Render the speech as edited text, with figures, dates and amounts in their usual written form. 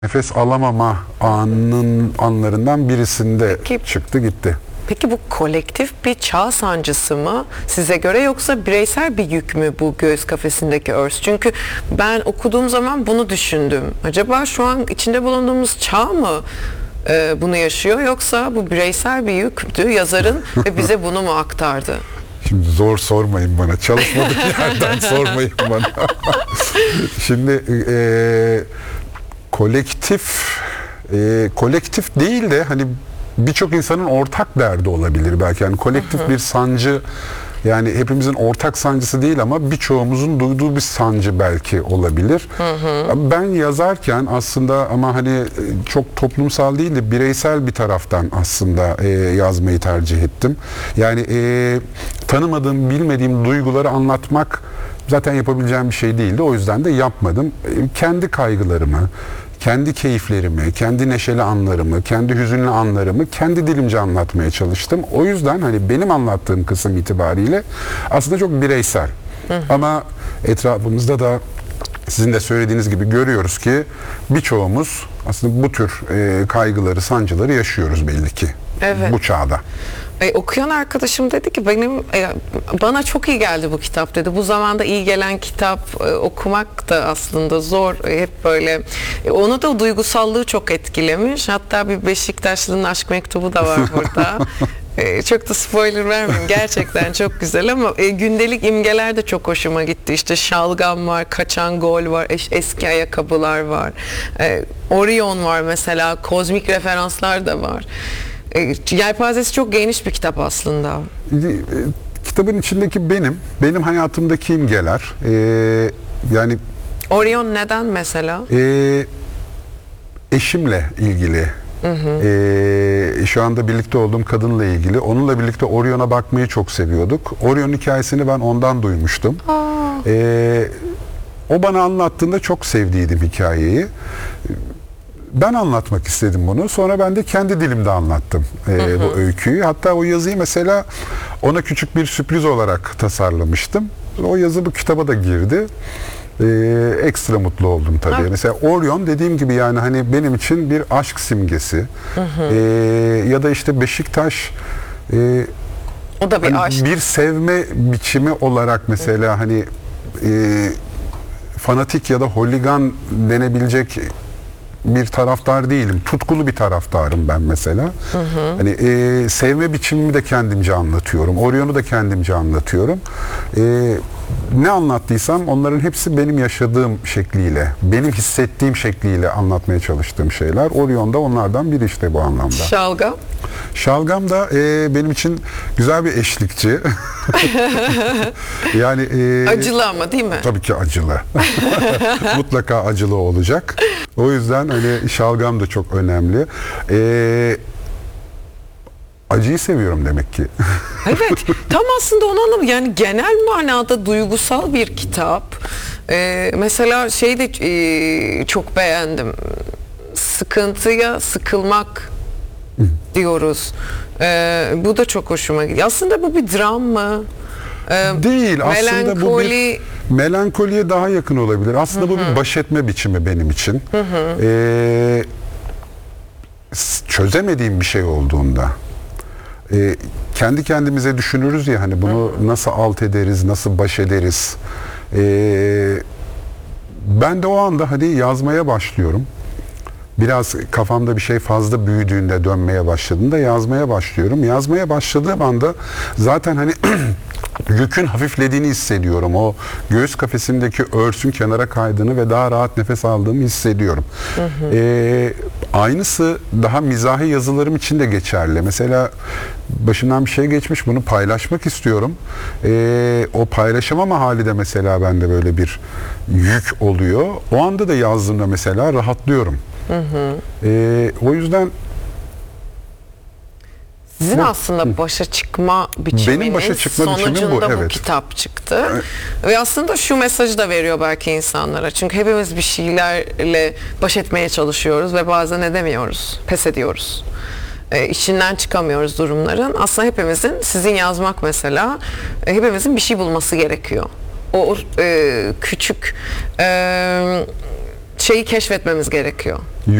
Nefes alamama anlarından birisinde çıktı gitti. Peki bu kolektif bir çağ sancısı mı size göre, yoksa bireysel bir yük mü bu göğüs kafesindeki örs? Çünkü ben okuduğum zaman bunu düşündüm. Acaba şu an içinde bulunduğumuz çağ mı bunu yaşıyor, yoksa bu bireysel bir yüktü yazarın ve bize bunu mu aktardı? Şimdi zor sormayın bana. Çalışmadığım yerden sormayın bana. Şimdi kolektif değil de hani birçok insanın ortak derdi olabilir belki. Yani kolektif bir sancı, yani hepimizin ortak sancısı değil ama birçoğumuzun duyduğu bir sancı belki olabilir. Ben yazarken aslında ama hani çok toplumsal değil de bireysel bir taraftan aslında yazmayı tercih ettim. Yani tanımadığım, bilmediğim duyguları anlatmak zaten yapabileceğim bir şey değildi. O yüzden de yapmadım. Kendi kaygılarımı, kendi keyiflerimi, kendi neşeli anlarımı, kendi hüzünlü anlarımı kendi dilimce anlatmaya çalıştım. O yüzden hani benim anlattığım kısım itibariyle aslında çok bireysel. Ama etrafımızda da sizin de söylediğiniz gibi görüyoruz ki birçoğumuz aslında bu tür kaygıları, sancıları yaşıyoruz belli ki. Evet. Bu çağda. Okuyan arkadaşım dedi ki bana çok iyi geldi bu kitap dedi. Bu zamanda iyi gelen kitap okumak da aslında zor. Hep böyle onu da duygusallığı çok etkilemiş. Hatta bir Beşiktaşlı'nın aşk mektubu da var burada. Çok da spoiler vermeyeyim. Gerçekten çok güzel ama gündelik imgeler de çok hoşuma gitti. İşte şalgam var, kaçan gol var, eski ayakkabılar var. Orion var mesela, kozmik referanslar da var. Yelpazesi çok geniş bir kitap aslında. Kitabın içindeki benim hayatımdaki imgeler, yani Orion neden mesela? Eşimle ilgili. Şu anda birlikte olduğum kadınla ilgili. Onunla birlikte Orion'a bakmayı çok seviyorduk. Orion hikayesini ben ondan duymuştum. O bana anlattığında çok sevdiydim hikayeyi. Ben anlatmak istedim bunu. Sonra ben de kendi dilimde anlattım bu öyküyü. Hatta o yazıyı mesela ona küçük bir sürpriz olarak tasarlamıştım. O yazı bu kitaba da girdi. Ekstra mutlu oldum tabii. Mesela Orion dediğim gibi yani hani benim için bir aşk simgesi. Ya da işte Beşiktaş o da bir hani aşk. Bir sevme biçimi olarak mesela hani fanatik ya da holigan denebilecek bir taraftar değilim. Tutkulu bir taraftarım ben mesela. Hani sevme biçimimi de kendimce anlatıyorum. Orion'u da kendimce anlatıyorum. Ne anlattıysam onların hepsi benim yaşadığım şekliyle, benim hissettiğim şekliyle anlatmaya çalıştığım şeyler. Orion da onlardan biri işte bu anlamda. Şalgam? Şalgam da benim için güzel bir eşlikçi. Yani acılı ama değil mi? Tabii ki acılı. Mutlaka acılı olacak. O yüzden hani şalgam da çok önemli. Acıyı seviyorum demek ki. Evet, tam aslında onu anlamadım. Yani genel manada duygusal bir kitap. Mesela şey de çok beğendim. Sıkıntıya sıkılmak diyoruz. Bu da çok hoşuma gidiyor. Aslında bu bir dram mı? Değil. Aslında bu Melankoli... melankoliye daha yakın olabilir. Aslında bu bir baş etme biçimi benim için. Çözemediğim bir şey olduğunda kendi kendimize düşünürüz ya hani bunu nasıl alt ederiz, nasıl baş ederiz. Ben de o anda hani yazmaya başlıyorum. Biraz kafamda bir şey fazla büyüdüğünde, dönmeye başladığında yazmaya başlıyorum. Yazmaya başladığım anda zaten hani yükün hafiflediğini hissediyorum. O göğüs kafesimdeki örsün kenara kaydığını ve daha rahat nefes aldığımı hissediyorum. Aynısı daha mizahi yazılarım için de geçerli. Mesela başımdan bir şey geçmiş, bunu paylaşmak istiyorum. O paylaşamama hali de mesela bende böyle bir yük oluyor. O anda da yazdığımda mesela rahatlıyorum. O yüzden sizin aslında başa çıkma biçiminin başa çıkma sonucunda bu, bu evet. kitap çıktı. Ve aslında şu mesajı da veriyor belki insanlara. Çünkü hepimiz bir şeylerle baş etmeye çalışıyoruz ve bazen edemiyoruz, pes ediyoruz. İçinden çıkamıyoruz durumların. Aslında hepimizin, sizin yazmak mesela, hepimizin bir şey bulması gerekiyor. O küçük şeyi keşfetmemiz gerekiyor.